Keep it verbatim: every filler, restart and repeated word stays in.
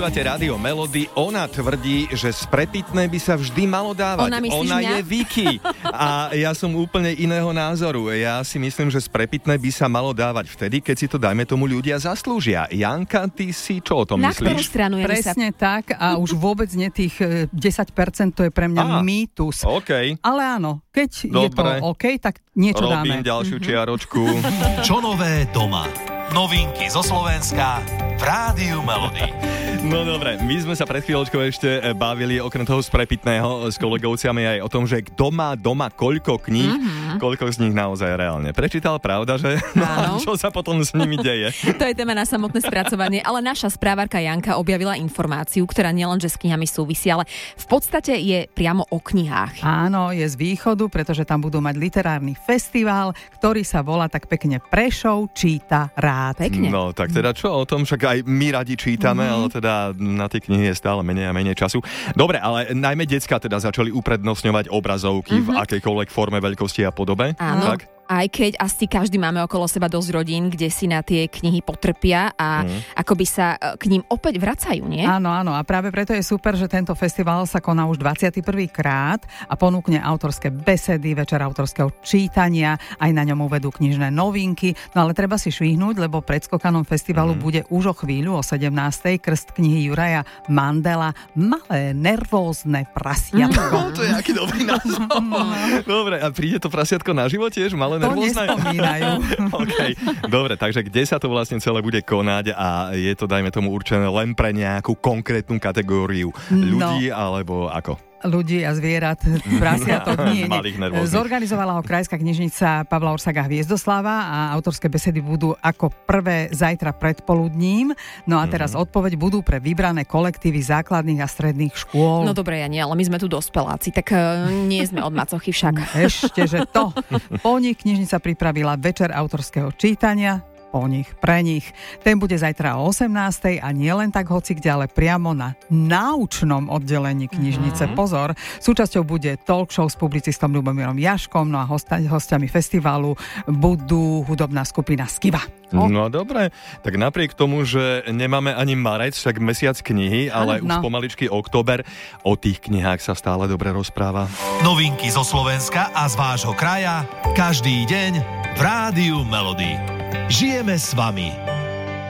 Počúvate Rádio Melody. Ona tvrdí, že z prepitné by sa vždy malo dávať. Ona, Ona je Vicky. A ja som úplne iného názoru. Ja si myslím, že z prepitné by sa malo dávať vtedy, keď si to, dajme tomu, ľudia zaslúžia. Janka, ty si čo o tom Na myslíš? ktorú stranu je Presne tak a už vôbec nie tých desať percent, to je pre mňa Aha. mýtus. OK. Ale áno, keď Dobre. je to OK, tak niečo Robím dáme. ďalšiu čiaročku. Čo nové doma? Novinky zo Slovenska v Rádiu Melody. No dobre, my sme sa pred chvíľočkou ešte bavili okrem toho sprepitného s kolegovciami aj o tom, že kto má doma koľko kníh, mm-hmm. koľko z nich naozaj reálne prečítal, pravda, že? No a čo sa potom s nimi deje? To je téma na samotné spracovanie, ale naša správarka Janka objavila informáciu, ktorá nielenže s knihami súvisí, ale v podstate je priamo o knihách. Áno, je z východu, pretože tam budú mať literárny festival, ktorý sa volá tak pekne Prešov číta rád. Pekne. No tak teda čo o tom, však aj my radi čítame, mm-hmm. ale teda na tie knihy je stále menej a menej času. Dobre, ale najmä decká teda začali uprednostňovať obrazovky mm-hmm. v akejkoľvek forme, veľkosti a podobe. Áno. Tak? Aj keď asi každý máme okolo seba dosť rodín, kde si na tie knihy potrpia a mm. akoby sa k ním opäť vracajú, nie? Áno, áno. A práve preto je super, že tento festival sa koná už dvadsiaty prvý krát a ponúkne autorské besedy, večer autorského čítania, aj na ňom uvedú knižné novinky. No ale treba si švihnúť, lebo predskokanom festivalu mm. bude už o chvíľu o sedemnástej krst knihy Juraja Mandela Malé nervózne prasiatko. No, to je aký dobrý názov. Dobre, a príde to prasiatko na život tiež? Malé To nervózne? nespomínajú. Okay. Dobre, takže kde sa to vlastne celé bude konať a je to, dajme tomu, určené len pre nejakú konkrétnu kategóriu ľudí, no. alebo ako? Ľudí a zvierat, prasiatok, nie, Malých nie. nervóznych. Zorganizovala ho krajská knižnica Pavla Orsaga Hviezdoslava a autorské besedy budú ako prvé zajtra predpoludním. No a teraz mm-hmm. odpoveď budú pre vybrané kolektívy základných a stredných škôl. No dobre, ja nie, ale my sme tu dospeláci, tak uh, nie sme od macochy však. Ešte, že to. Po nich knižnica pripravila večer autorského čítania, po nich, pre nich. Ten bude zajtra o osemnástej a nie len tak hocikde, ale priamo na náučnom oddelení knižnice. Mm-hmm. Pozor, súčasťou bude talk show s publicistom Ľubomírom Jaškom, no a hosta, hostiami festivalu budú hudobná skupina Skiva. O. No dobre, tak napriek tomu, že nemáme ani marec, však mesiac knihy, ale no. už pomaličky október, o tých knihách sa stále dobre rozpráva. Novinky zo Slovenska a z vášho kraja každý deň v Rádiu Melody. Žijeme s vami.